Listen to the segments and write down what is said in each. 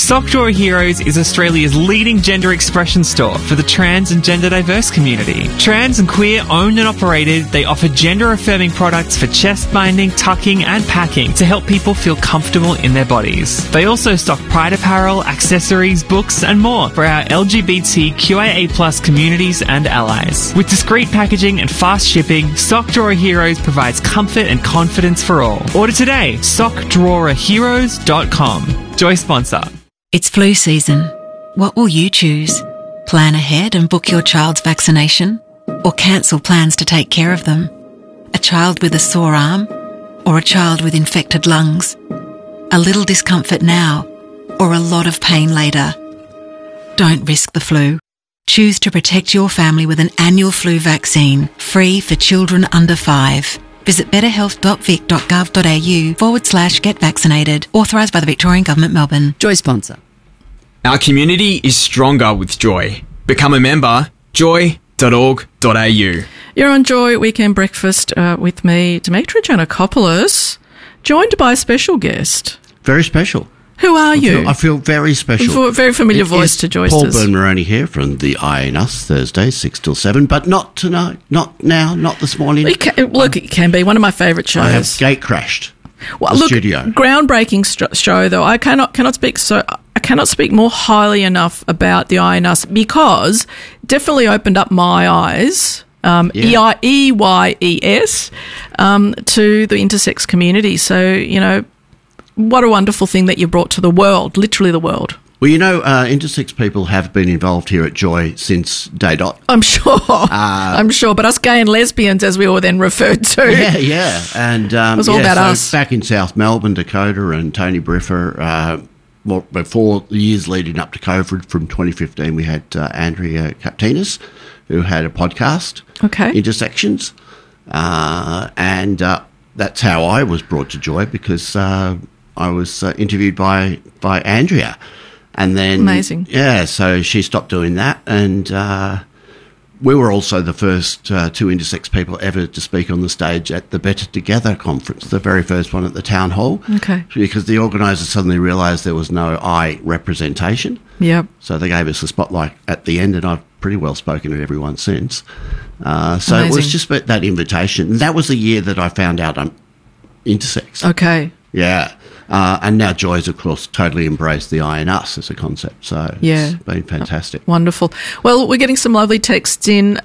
Sock Drawer Heroes is Australia's leading gender expression store for the trans and gender diverse community. Trans and queer owned and operated, they offer gender affirming products for chest binding, tucking and packing to help people feel comfortable in their bodies. They also stock pride apparel, accessories, books and more for our LGBTQIA+ communities and allies. With discreet packaging and fast shipping, Sock Drawer Heroes provides comfort and confidence for all. Order today, sockdrawerheroes.com. Joy sponsor. It's flu season. What will you choose? Plan ahead and book your child's vaccination? Or cancel plans to take care of them? A child with a sore arm? Or a child with infected lungs? A little discomfort now? Or a lot of pain later? Don't risk the flu. Choose to protect your family with an annual flu vaccine, free for children under 5. Visit betterhealth.vic.gov.au/get vaccinated. Authorised by the Victorian Government, Melbourne. Joy sponsor. Our community is stronger with Joy. Become a member, joy.org.au. You're on Joy Weekend Breakfast with me, Demetra Giannakopoulos, joined by a special guest. Very special. Who are you? I feel very special. Very familiar voice to Joyce's. Paul Byrne-Moroney here from the Eye and Us, Thursday, 6 till 7, but not tonight, not now, not this morning. It can be one of my favourite shows. I have gate crashed the the studio. Groundbreaking show, though. I cannot speak more highly enough about the Eye and Us, because definitely opened up my eyes. EYES to the intersex community. So, what a wonderful thing that you brought to the world, literally the world. Well, intersex people have been involved here at Joy since day dot. I'm sure. But us gay and lesbians, as we were then referred to. Yeah. And it was all about us. Back in South Melbourne, Dakota and Tony Briffer, before the years leading up to COVID from 2015, we had Andrea Kaptinas, who had a podcast, Intersections. And that's how I was brought to Joy, because I was interviewed by Andrea. And then... Amazing. Yeah, so she stopped doing that. And we were also the first two intersex people ever to speak on the stage at the Better Together conference, the very first one at the Town Hall. Okay. Because the organisers suddenly realised there was no I representation. Yep. So they gave us a spotlight at the end, and I've pretty well spoken to everyone since. So Amazing. It was just that invitation. And that was the year that I found out I'm intersex. Okay. Yeah. And now Joy's, of course, totally embraced the I and Us as a concept. So it's been fantastic. Wonderful. Well, we're getting some lovely texts in.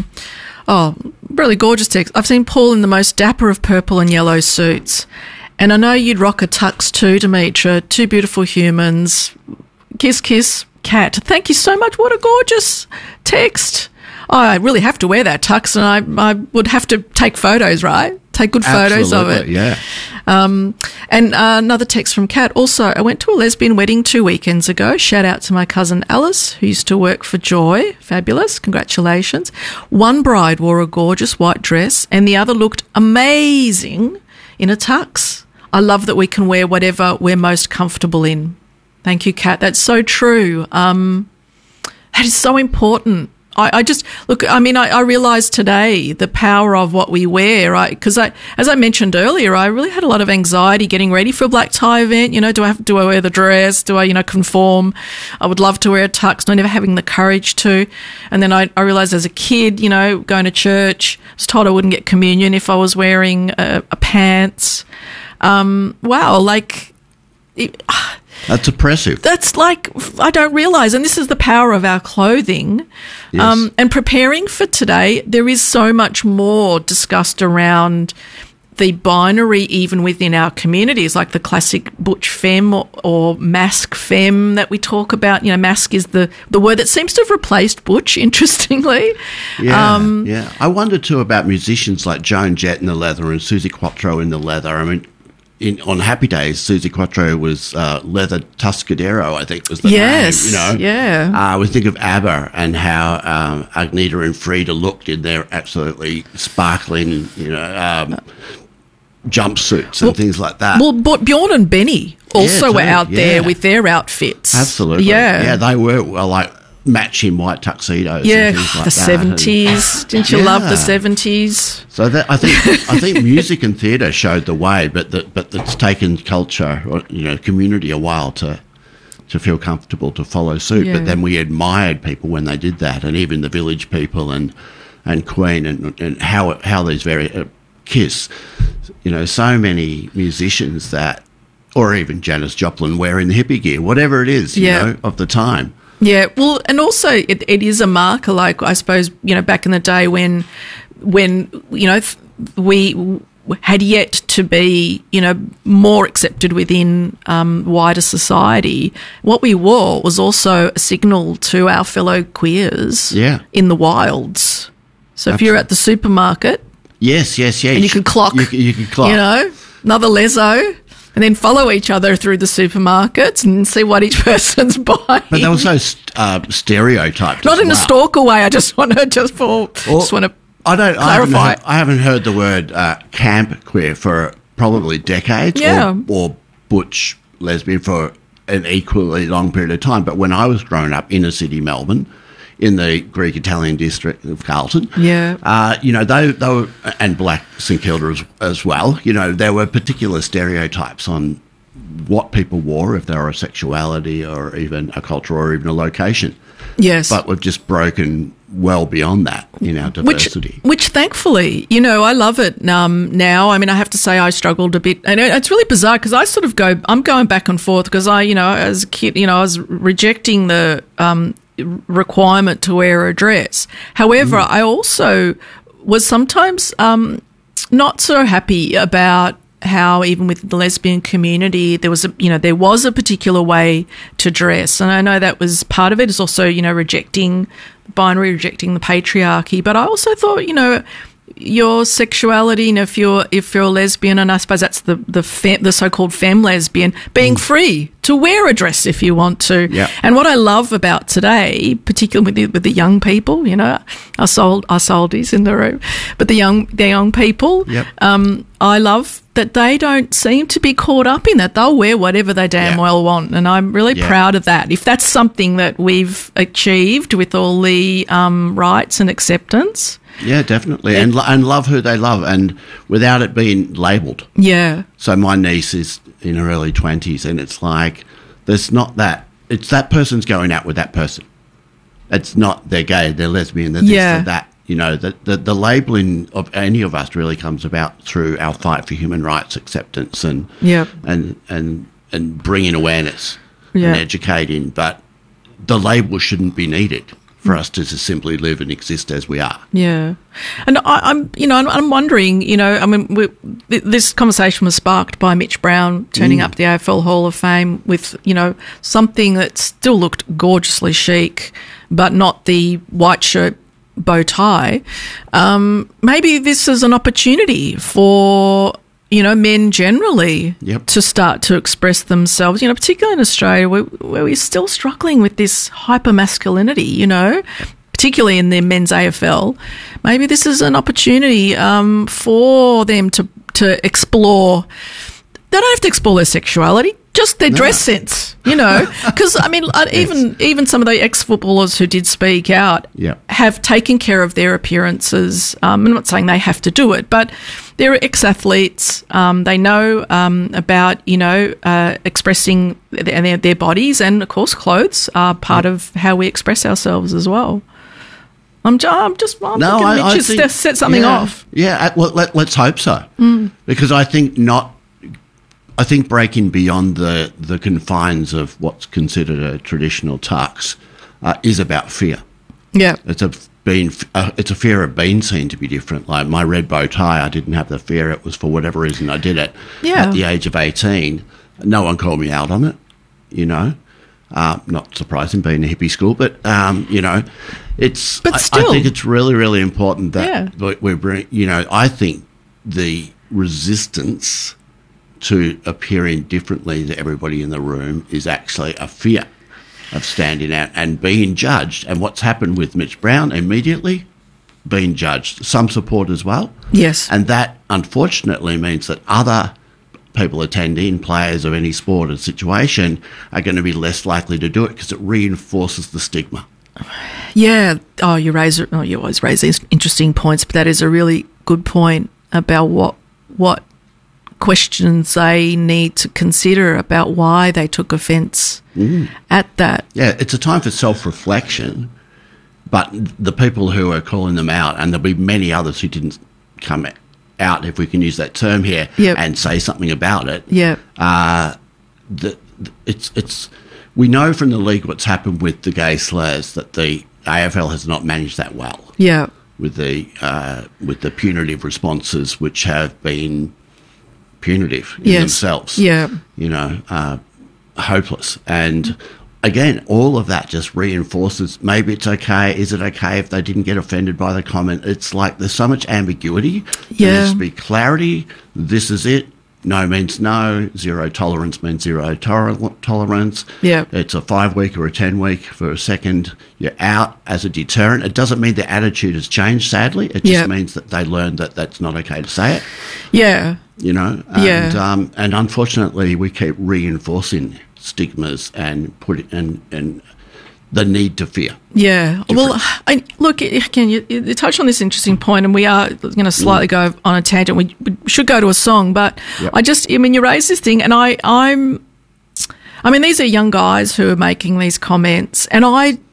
Really gorgeous texts. I've seen Paul in the most dapper of purple and yellow suits. And I know you'd rock a tux too, Demetra. Two beautiful humans. Kiss, kiss, cat. Thank you so much. What a gorgeous text. I really have to wear that tux, and I would have to take photos, right? Take good photos of it. Yeah. And another text from Kat. Also, I went to a lesbian wedding 2 weekends ago. Shout out to my cousin Alice, who used to work for Joy. Fabulous. Congratulations. One bride wore a gorgeous white dress, and the other looked amazing in a tux. I love that we can wear whatever we're most comfortable in. Thank you, Kat. That's so true. That is so important. I realised today the power of what we wear, right? Because as I mentioned earlier, I really had a lot of anxiety getting ready for a black tie event. Do I wear the dress? Do I, conform? I would love to wear a tux, not ever having the courage to. And then I realised as a kid, going to church, I was told I wouldn't get communion if I was wearing a pants. That's oppressive. That's I don't realise, and this is the power of our clothing. Yes. And preparing for today, there is so much more discussed around the binary even within our communities, like the classic butch femme or masc femme that we talk about. Masc is the word that seems to have replaced butch, interestingly. Yeah. I wonder too about musicians like Joan Jett in the leather and Suzi Quatro in the leather. I mean, on Happy Days, Suzi Quatro was Leather Tuscadero, I think was the name. Yeah. We think of ABBA and how Agneta and Frida looked in their absolutely sparkling, jumpsuits and things like that. Well, Bjorn and Benny also were out there with their outfits. Absolutely. Yeah, they were matching white tuxedos. And things like the 70s. Didn't you love the 70s? So I think music and theatre showed the way, but it's taken culture or community a while to to feel comfortable to follow suit. Yeah. But then we admired people when they did that, and even the Village People and Queen and how these very Kiss, so many musicians that, or even Janis Joplin wearing the hippie gear, whatever it is, of the time. Yeah, well, and also it is a marker, like I suppose, back in the day when we had yet to be, more accepted within wider society. What we wore was also a signal to our fellow queers in the wilds. So if you're at the supermarket... Yes. And you could clock, you could clock. Another leso, and then follow each other through the supermarkets and see what each person's buying. But they were so stereotyped. Not in a stalker way. I just want to clarify. I haven't heard the word camp queer for probably decades, or butch lesbian for an equally long period of time. But when I was growing up inner city Melbourne, in the Greek Italian district of Carlton, they were, and Black St Kilda as well. There were particular stereotypes on what people wore, if they were a sexuality or even a culture or even a location. Yes. But we've just broken well beyond that in our diversity. Which thankfully, I love it now. I mean, I have to say I struggled a bit. And it's really bizarre because I sort of I'm going back and forth because as a kid, I was rejecting the requirement to wear a dress. However, I also was sometimes not so happy about how even with the lesbian community there was a particular way to dress, and I know that was part of it. Is also rejecting the patriarchy, but I also thought your sexuality, if you're a lesbian, and I suppose that's the so-called femme lesbian, being free to wear a dress if you want to. Yeah. And what I love about today, particularly with the young people, our oldies in the room, but the young people, I love that they don't seem to be caught up in that. They'll wear whatever they damn well want, and I'm really proud of that. If that's something that we've achieved with all the rights and acceptance. Yeah, definitely, and love who they love, and without it being labelled. Yeah. So my niece is in her early 20s, and it's like there's not that. It's that person's going out with that person. It's not they're gay, they're lesbian, they're this, they're that. The labelling of any of us really comes about through our fight for human rights, acceptance, and bringing awareness and educating. But the label shouldn't be needed for us to just simply live and exist as we are. Yeah. And I'm wondering, this conversation was sparked by Mitch Brown turning up the AFL Hall of Fame with, something that still looked gorgeously chic, but not the white shirt bow tie. Maybe this is an opportunity for men generally to start to express themselves, particularly in Australia where we're still struggling with this hyper-masculinity, particularly in the men's AFL. Maybe this is an opportunity for them to explore. They don't have to explore their sexuality, just their dress sense, because, even some of the ex-footballers who did speak out have taken care of their appearances. I'm not saying they have to do it, but they're ex-athletes. They know about, expressing their bodies, and, of course, clothes are part of how we express ourselves as well. I'm thinking Mitch has set something off. Yeah, well, let's hope so, because I think breaking beyond the confines of what's considered a traditional tux is about fear. Yeah, it's a fear of being seen to be different. Like my red bow tie, I didn't have the fear. It was for whatever reason I did it. Yeah. At the age of 18, no one called me out on it. Not surprising being a hippie school, but it's. But still, I think it's really, really important that we bring. I think the resistance to appearing differently to everybody in the room is actually a fear of standing out and being judged. And what's happened with Mitch Brown, immediately being judged, some support as well. Yes. And that, unfortunately, means that other people attending, players of any sport or situation, are going to be less likely to do it because it reinforces the stigma. Yeah. You always raise these interesting points, but that is a really good point about what questions they need to consider about why they took offence at that. Yeah, it's a time for self-reflection, but the people who are calling them out, and there'll be many others who didn't come out, if we can use that term here, and say something about it. We know from the league what's happened with the gay slurs, that the AFL has not managed that well. Yeah. With the punitive responses, which have been punitive in themselves. Yeah. You know, hopeless. And again, all of that just reinforces, maybe it's okay. Is it okay if they didn't get offended by the comment? It's like there's so much ambiguity. Yeah. There needs to be clarity. This is it. No means no. Zero tolerance means zero tolerance. Yeah. It's a 5-week or a 10-week. For a second, you're out as a deterrent. It doesn't mean their attitude has changed, sadly. It just means that they learned that that's not okay to say it. Yeah. You know? And, and unfortunately, we keep reinforcing stigmas and and the need to fear. Yeah. Well, look, again, you touched on this interesting point, and we are going to slightly go on a tangent. We should go to a song, but you raised this thing, and I mean, these are young guys who are making these comments, and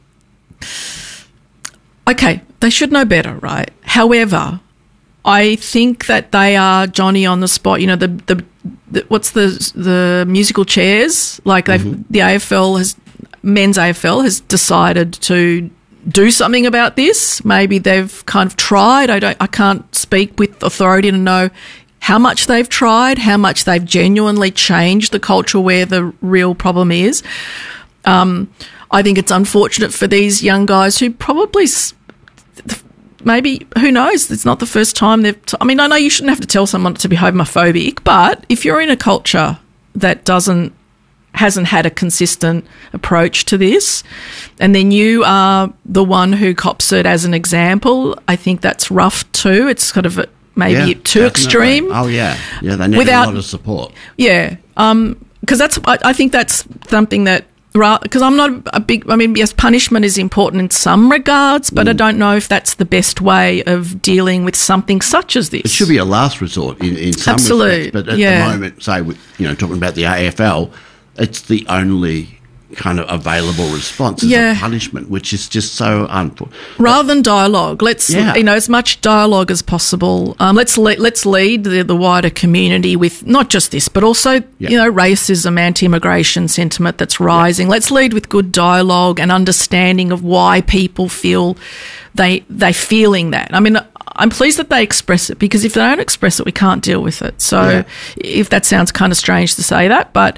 they should know better, right? However, I think that they are Johnny on the spot. You know, the what's the musical chairs? Like the AFL men's AFL has decided to do something about this. Maybe they've kind of tried. I can't speak with authority to know how much they've tried, how much they've genuinely changed the culture where the real problem is. I think it's unfortunate for these young guys who probably maybe, who knows, it's not the first time they've... I mean, I know you shouldn't have to tell someone to be homophobic, but if you're in a culture that hasn't had a consistent approach to this, and then you are the one who cops it as an example, I think that's rough too. It's kind of maybe too extreme. Oh, yeah. Yeah, they need a lot of support. Yeah, because I think that's something that... Because I'm not a big... I mean, yes, punishment is important in some regards, but I don't know if that's the best way of dealing with something such as this. It should be a last resort in some respects. But at the moment, say, talking about the AFL, it's the only kind of available response is a punishment, which is just so unfortunate. Rather than dialogue, let's as much dialogue as possible. Let's lead the wider community with not just this, but also racism, anti-immigration sentiment that's rising. Let's lead with good dialogue and understanding of why people feel they feeling that. I mean, I'm pleased that they express it, because if they don't express it, we can't deal with it. So if that sounds kind of strange to say that, but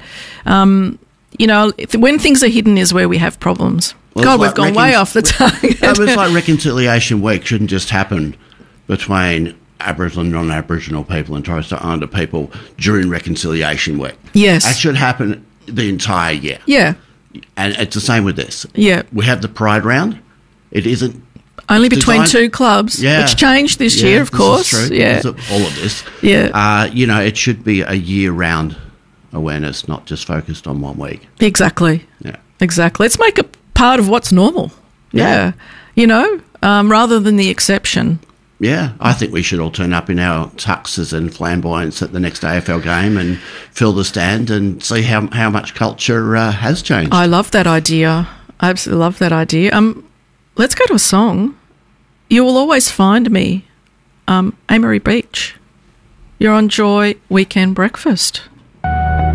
when things are hidden is where we have problems. Well, God, we've gone way off the target. It was like Reconciliation Week shouldn't just happen between Aboriginal and non-Aboriginal people and Torres Strait Islander people during Reconciliation Week. Yes. That should happen the entire year. Yeah. And it's the same with this. Yeah. We have the Pride Round. It isn't... Only between two clubs, which changed this year, of course. This is true. Yeah. All of this. Yeah. It should be a year-round awareness, not just focused on 1 week. Exactly. Yeah. Exactly. Let's make it part of what's normal. Yeah. Rather than the exception. Yeah. I think we should all turn up in our tuxes and flamboyants at the next AFL game and fill the stand and see how much culture has changed. I love that idea. I absolutely love that idea. Let's go to a song. You Will Always Find Me, Amory Beach. You're on Joy Weekend Breakfast.